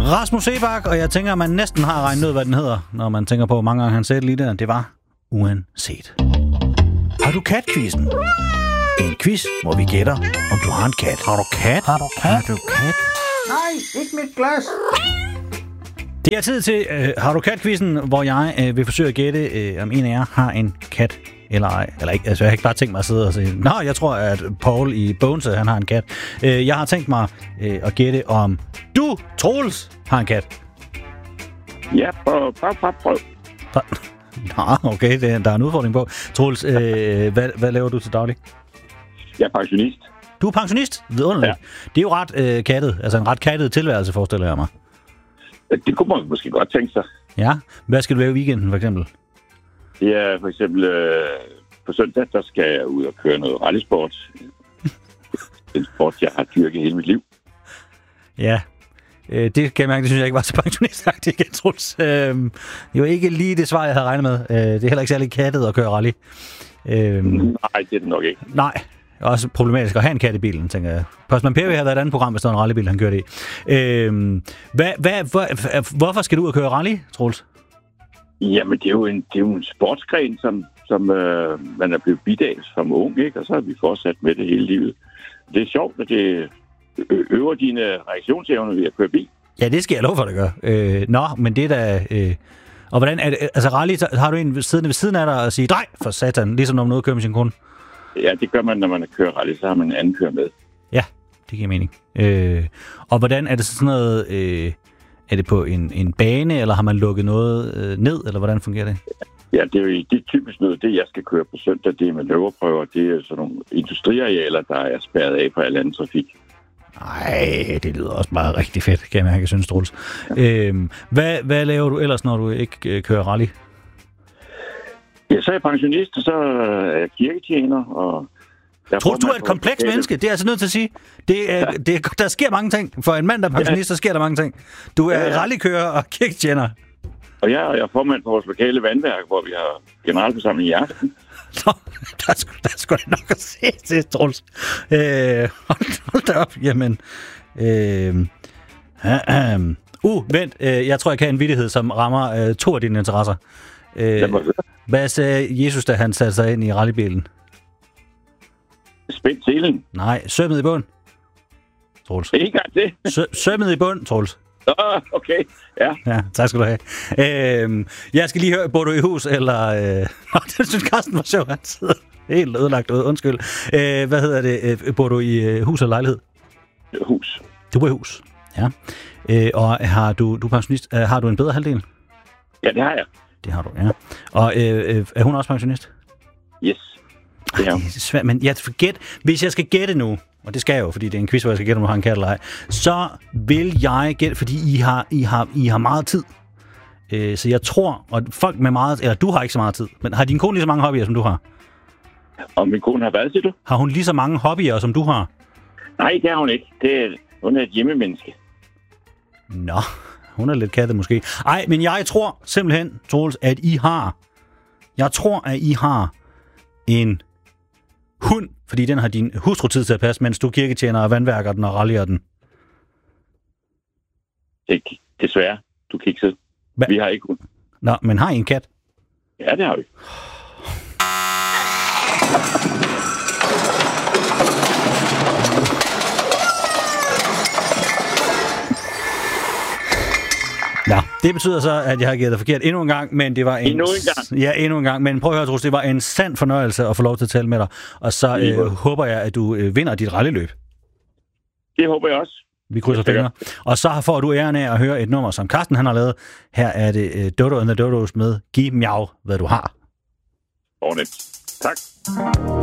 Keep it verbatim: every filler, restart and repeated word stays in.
Rasmus Seebach, og jeg tænker, at man næsten har regnet ud, hvad den hedder, når man tænker på, hvor mange gange han sagde det lige der. Det var uanset. Har du kat-quizzen? En quiz, hvor vi gætter, om du har en kat. Har du kat? Har du kat? Har du kat? Nej, ikke mit glas. Det er tid til øh, Har du kat-quizzen, hvor jeg øh, vil forsøge at gætte, øh, om en af jer har en kat eller ej. Eller ikke, altså jeg har ikke bare tænkt mig at sidde og sige, nå, jeg tror, at Paul i Bones, han har en kat. Øh, jeg har tænkt mig øh, at gætte, om du, Troels, har en kat. Ja, prøv, prøv, prøv, prøv. Nå, okay, det, der er en udfordring på. Troels, øh, hvad, hvad laver du til daglig? Jeg er pensionist. Du er pensionist? Vidunderligt. Ja. Det er jo ret øh, kattet, altså en ret kattet tilværelse, forestiller jeg mig. Det kunne man måske godt tænke sig. Ja, hvad skal du lave i weekenden, for eksempel? Det er for eksempel øh, på søndag, der skal jeg ud og køre noget rallysport. En sport, jeg har dyrket hele mit liv. Ja, øh, det kan jeg mærke, det synes jeg ikke var så pensionistagtigt igen, Troels. Øh, det var ikke lige det svar, jeg havde regnet med. Øh, det er heller ikke særlig kattet at køre rally. Øh, Nej, det er det nok ikke. Nej, også problematisk at have en kat i bilen, tænker jeg. Postman Perry havde været et andet program, hvis der var en rallybil, han kørte i. Øh, hvad, hvad, hvor, hvorfor skal du ud og køre rally, Troels? Jamen, det er jo en, det er jo en sportsgren, som, som øh, man er blevet bidt af som ung, ikke? Og så har vi fortsat med det hele livet. Det er sjovt, at det øver dine reaktionsevner ved at køre bil. Ja, det skal jeg love for, det gør. Øh, nå, men det er da... Øh, og hvordan er det... Altså, rally, har du en siddende ved siden af dig og sige, drej for satan, ligesom når man er ude at køre med sin kone? Ja, det gør man, når man kører rally, så har man en anden kører med. Ja, det giver mening. Øh, og hvordan er det sådan noget... Øh, er det på en, en bane, eller har man lukket noget øh, ned, eller hvordan fungerer det? Ja, det er jo det er typisk noget, det jeg skal køre på søndag, det er manøvreprøver, det er sådan nogle industriarealer, der er spærret af for al anden trafik. Nej, det lyder også bare rigtig fedt, kan jeg mærke, synes Troels. Ja. Øhm, hvad, hvad laver du ellers, når du ikke øh, kører rally? Ja, så er jeg pensionist, og så er jeg kirketjener, og... Troels, du er et komplekst menneske, det er altså nødt til at sige. Det er, ja. det er, der sker mange ting. For en mand, der er pensionist, så sker der mange ting. Du er ja, ja. rallykører og kirketjener. Og jeg, jeg er formand for vores lokale vandværk, hvor vi har generalforsamling i aften. Nå, der skulle der skulle jeg nok at se til, Troels. Øh, hold, hold da op, jamen. Øh, øh, øh. Uh, vent, øh, jeg tror, jeg kan en vittighed, som rammer øh, to af dine interesser. Øh, hvad sagde Jesus, da han satte sig ind i rallybilen? Spændt selen. Nej, sømmet i bund. Troels. Ikke engang det. Sø- sømmet i bund, Troels. Åh, okay. Ja. Ja, tak skal du have. Øh, jeg skal lige høre, bor du i hus, eller... Øh... Nå, det synes Carsten var sjovt, han sidder helt ødelagt ud. Undskyld. Øh, hvad hedder det? Øh, bor du i øh, hus eller lejlighed? Hus. Du bor i hus, ja. Øh, og har du, du er pensionist, øh, har du en bedre halvdel? Ja, det har jeg. Det har du, ja. Og øh, er hun også pensionist? Yes. Det er, Ej, det er svært, men jeg forget, hvis jeg skal gætte nu, og det skal jeg jo, fordi det er en quiz, hvor jeg skal gætte, om du har en kat eller ej, så vil jeg gætte, fordi I har, I har, I har meget tid. Øh, så jeg tror, og folk med meget, eller du har ikke så meget tid, men har din kone lige så mange hobbyer, som du har? Og min kone har hvad, siger du? Har hun lige så mange hobbyer, som du har? Nej, det har hun ikke. Det er, hun er et hjemmemenneske. Nå, hun er lidt kattet måske. Ej, men jeg tror simpelthen, Troels, at I har, jeg tror, at I har en hund, fordi den har din hustru tid til at passe, mens du kirketjener og vandværker den og rallyer den. Det, desværre. Du kan ikke sidde. Hva? Vi har ikke hund. Nå, men har I en kat? Ja, det har vi. Ja, det betyder så, at jeg har givet dig forkert endnu en gang, men det var en... Endnu en gang? Ja, endnu en gang. Men prøv at høre, Troels, det var en sand fornøjelse at få lov til at tale med dig. Og så øh, håber jeg, at du øh, vinder dit rallyløb. Det håber jeg også. Vi krydser fingre. Og så får du æren af at høre et nummer, som Carsten han har lavet. Her er det øh, Dodo and the Dodos med Giv Miau, hvad du har. Ordentligt. Tak.